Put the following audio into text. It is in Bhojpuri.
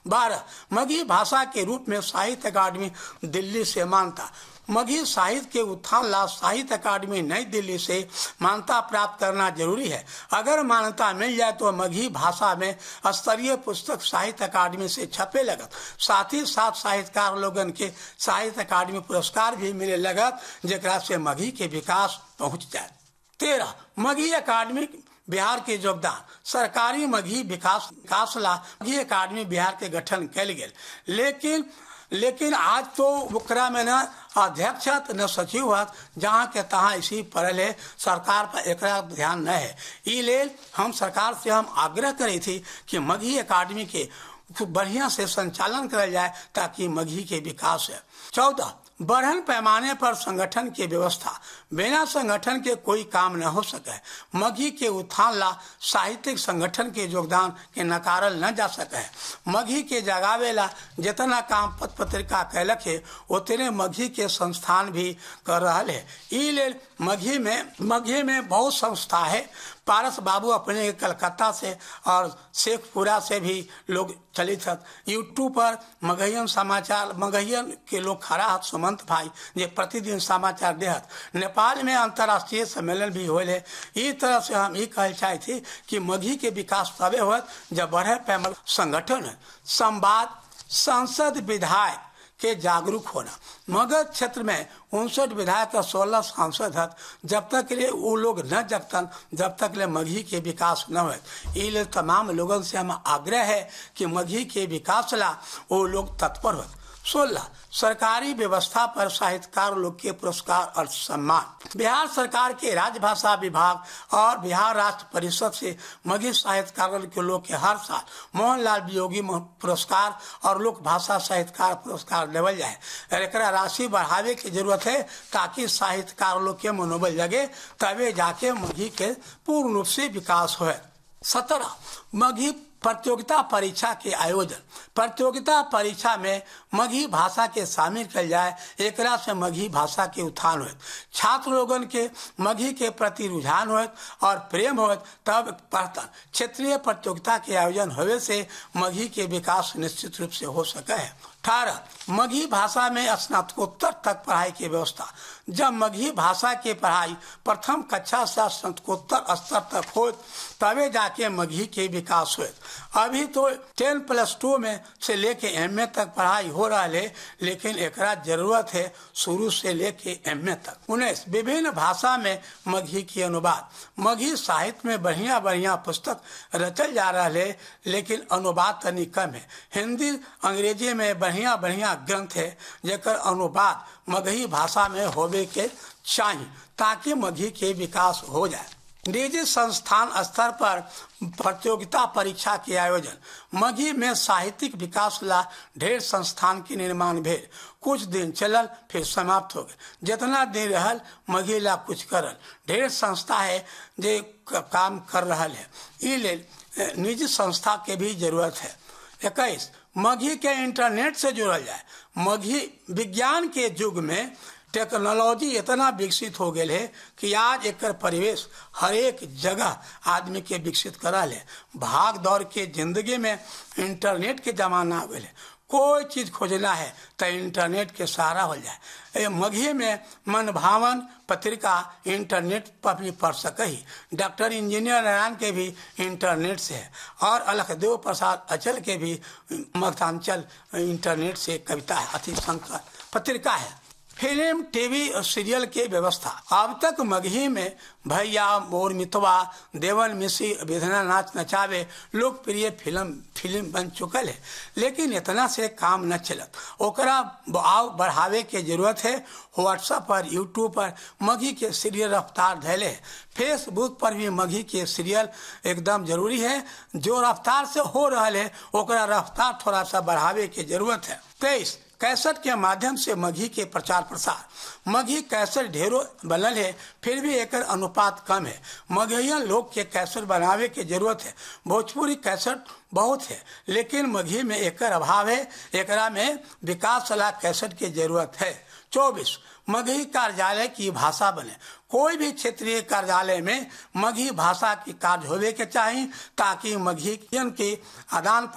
12 मगही भाषा के रूप में साहित्य अकादमी दिल्ली से मान्यता। मगही साहित्य के उत्थान ला साहित्य अकादमी नई दिल्ली से मान्यता प्राप्त करना जरूरी है। अगर मान्यता मिल जाए तो मगही भाषा में स्तरीय पुस्तक साहित्य अकादमी से छपे लगत। साथ ही साथ साहित्यकार लोगन के साहित्य अकादमी पुरस्कार भी मिले लगत, जेकरा से मगही के विकास पहुंच जाए। 13 मगही अकादमी बिहार के योगदान। सरकारी मगही विकास ला मगही अकादमी बिहार के गठन कल गए, लेकिन आज तो ओकरा में न अध्यक्ष न सचिव है, जहाँ के तहाँ इसी पड़ल है। सरकार पर एक ध्यान न है। ई लेल हम सरकार से हम आग्रह करे थी कि मगही अकादमी के बढ़िया से संचालन करा जाए ताकि मगही के विकास है। 14 बढ़न पैमाने पर संगठन की व्यवस्था। बिना संगठन के कोई काम न हो सके। मगही के उत्थान ला साहित्यिक संगठन के योगदान के नकारल न जा सके। मगही के जगावेला जितना काम पत्र पत्रिका कैलक है उतने मगही के संस्थान भी कर रहा है। ई लेल मगही में बहुत संस्था है। पारस बाबू अपने कलकत्ता से और शेखपुरा से भी लोग चलित है। यूट्यूब पर मगहियन समाचार मगहियन के लोग खड़ा है। सुमंत भाई जे प्रतिदिन समाचार देहत। नेपाल में अंतर्राष्ट्रीय सम्मेलन भी होल है। इस तरह से हम ये कह चाहे थे कि मगही के विकास तबे होत जब बढ़े पैमाने संगठन संवाद संसद विधायक के जागरूक होना। मगध क्षेत्र में 59 विधायक और 16 सांसद है। जब तक ले वो लोग न जगतन जब तक ले मगही के विकास न हो। इसलिए तमाम लोगों से हम आग्रह है कि मगही के विकास ला वो लोग तत्पर हो। 16 सरकारी व्यवस्था पर साहित्यकार लोग के पुरस्कार और सम्मान। बिहार सरकार के राजभाषा विभाग और बिहार राष्ट्र परिषद से मगही साहित्यकार के लोग के हर साल मोहनलाल वियोगी पुरस्कार और लोक भाषा साहित्यकार पुरस्कार देवल जाए। एक राशि बढ़ावे की जरूरत है ताकि साहित्यकार लोग के मनोबल जगे, तबे जाके मगही के पूर्ण रूप से विकास हो। 17 मगही प्रतियोगिता परीक्षा के आयोजन। प्रतियोगिता परीक्षा में मगही भाषा के शामिल किया जाए, एकरा से मगही भाषा के उत्थान हो। छात्र लोगन के मगही के प्रति रुझान हो और प्रेम हो, तब पढ़ता क्षेत्रीय प्रतियोगिता के आयोजन होवे से मगही के विकास निश्चित रूप से हो सके है। 18 मगही भाषा में स्नातकोत्तर तक पढ़ाई की व्यवस्था। जब मगही भाषा की पढ़ाई प्रथम कक्षा से स्नातकोत्तर स्तर तक हो तबे जाके मगही के विकास हो। अभी तो 10+2 में से लेके एमए तक पढ़ाई हो रहा है, लेकिन एकरा जरूरत है शुरू से लेके एमए तक। 19 विभिन्न भाषा में मगही की अनुवाद। मगही साहित्य में बढ़िया पुस्तक रचल जा रहा है, लेकिन अनुवाद तनी कम है। हिंदी अंग्रेजी में बढ़िया ग्रंथ है जेकर अनुवाद मगही भाषा में होवे के चाहिए ताकि मगही के विकास हो जाए। निजी संस्थान स्तर पर प्रतियोगिता परीक्षा के आयोजन। मगही में साहित्यिक विकास ला ढेर संस्थान के निर्माण भेल। कुछ दिन चलल फिर समाप्त हो गए। जितना दिन रहल मगही ला कुछ करल। ढेर संस्था है जे काम कर रहा है। ई लेल निजी संस्था के भी जरूरत है। 21 मगही के इंटरनेट से जुड़ल जाए। मगही विज्ञान के युग में टेक्नोलॉजी इतना विकसित हो गए है कि आज एक परिवेश हर एक जगह आदमी के विकसित करा ले। भाग दौड़ के जिंदगी में इंटरनेट के जमाना आ गए है। कोई चीज खोजना है तो इंटरनेट के सहारा हो जाए। मगही में मनभावन पत्रिका इंटरनेट पर भी पढ़ सके। डॉक्टर इंजीनियर नारायण के भी इंटरनेट से है और अलखदेव प्रसाद अचल के भी मध्यांचल इंटरनेट से कविता है अति संकर पत्रिका है। फिल्म टीवी सीरियल के व्यवस्था। अब तक मगही में भैया मोर मितवा देवन मिसी विधना नाच नचावे लोकप्रिय फिल्म बन चुकल है, लेकिन इतना से काम न चलत। ओकरा भाव बढ़ावे के जरूरत है। व्हाट्सएप पर यूट्यूब पर मगही के सीरियल रफ्तार धैले है। फेसबुक पर भी मगही के सीरियल एकदम जरूरी है। जो रफ्तार से हो रहा है ओकरा रफ्तार थोड़ा सा बढ़ावे के जरूरत है। 23 कैसेट के माध्यम से मगही के प्रचार प्रसार। मगही कैसेट ढेरों बनल है, फिर भी एक अनुपात कम है। मगहियन लोग के कैसेट बनावे के जरूरत है। भोजपुरी कैसेट बहुत है, लेकिन मगही में एक अभाव है। एकरा में विकास वाला कैसेट की जरूरत है। 24 मगही कार्यालय की भाषा बने। कोई भी क्षेत्रीय कार्यालय में मगही भाषा की कार्य होवे के चाहिए ताकि मगहियन के आदान